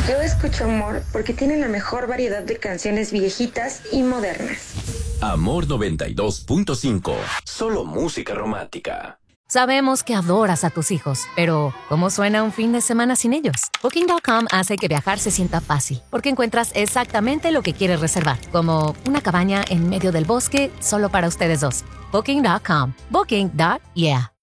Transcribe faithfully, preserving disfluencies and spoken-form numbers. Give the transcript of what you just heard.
Yo escucho Amor porque tiene la mejor variedad de canciones viejitas y modernas. Amor noventa y dos punto cinco. Solo música romántica. Sabemos que adoras a tus hijos, pero ¿cómo suena un fin de semana sin ellos? Booking punto com hace que viajar se sienta fácil, porque encuentras exactamente lo que quieres reservar, como una cabaña en medio del bosque solo para ustedes dos. Booking punto com. Booking. Yeah.